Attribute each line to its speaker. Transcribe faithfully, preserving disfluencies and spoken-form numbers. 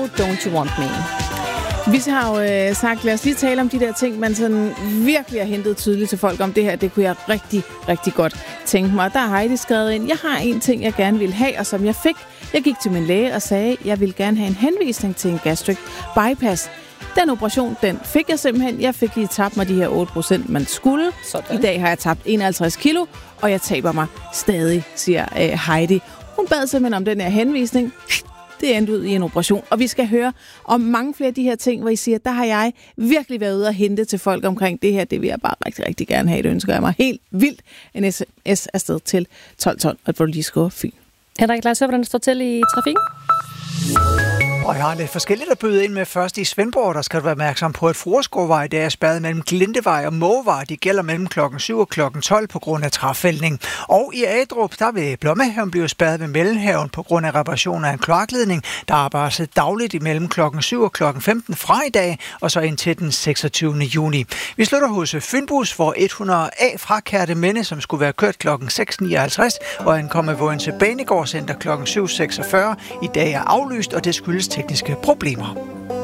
Speaker 1: Don't You Want Me. Vi har jo øh, sagt, lad os lige tale om de der ting, man sådan virkelig har hentet tydeligt til folk om det her. Det kunne jeg rigtig, rigtig godt tænke mig. Der har Heidi skrevet ind, jeg har en ting, jeg gerne vil have, og som jeg fik. Jeg gik til min læge og sagde, jeg ville gerne have en henvisning til en gastric bypass. Den operation, den fik jeg simpelthen. Jeg fik lige tabt mig de her otte procent, man skulle. Sådan. I dag har jeg tabt enoghalvtreds kilo, og jeg taber mig stadig, siger øh, Heidi. Hun bad simpelthen om den her henvisning. Det endte ud i en operation, og vi skal høre om mange flere af de her ting, hvor I siger, der har jeg virkelig været ude og hente til folk omkring det her. Det vil jeg bare rigtig, rigtig gerne have. Det ønsker jeg mig helt vildt. En sms afsted til tolv tolv, og hvor du lige skriver Fyn.
Speaker 2: Henrik, lad os høre, hvordan det står til i trafikken.
Speaker 3: Og jeg har lidt forskelligt at byde ind med. Først i Svendborg, der skal du være opmærksom på, at Fruerskovvej, der er spærret mellem Glintevej og Mågevej. De gælder mellem klokken syv og klokken tolv på grund af træfældning. Og i Adrup, der vil Blommehaven blive spærret ved Mellemhaven på grund af reparation af en kloakledning. Der arbejdes dagligt imellem klokken syv og klokken femten fra i dag, og så indtil den seksogtyvende juni. Vi slutter hos Fynbus, hvor hundrede A fra Kærteminde, som skulle være kørt klokken seks nioghalvtreds, og ankommet ved Odense Banegårdscenter klokken syv seksogfyrre, i dag er aflyst, og det skyldes tekniske problemer.